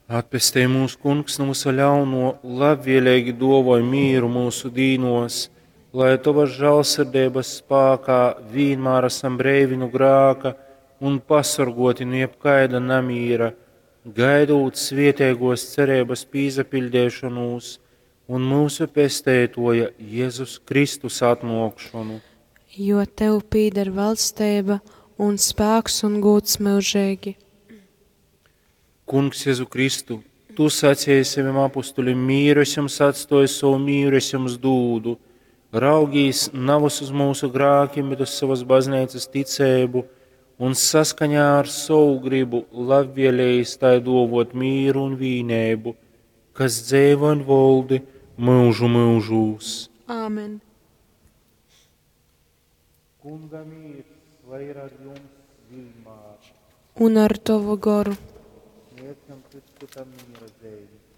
Atpestī mūsu kungs no mūsu ļauno, labvēlīgi dāvāj mieru mūsu dīnos, lai tavas žēlsirdības spēkā vienmēr esam brīvi no grēka un pasargoti no jebkaida nemīra, gaidot svētīgos cerības pīzapildīšanos un mūsu pestētoja Jēzus Kristus atnākšanu. Jo tev pīder valstība un spēks un gods mūžīgi. Kungs Jēzu Kristu, tu sacīji saviem apustulim mīru, es jums atstāju savu mīru, es jums dūdu. Raugīs navus uz mūsu grākiem, bet uz savas baznīcas ticību un saskaņā ar savu gribu labvēlējis tai dāvot mīru un vienību, kas dzīvo un valdi mūžu mūžūs. Āmen. Kunga mīrs, lai ir ar jums vienmēr. Un ar tavu garu. Iesam Kristu tam mīra dēļ.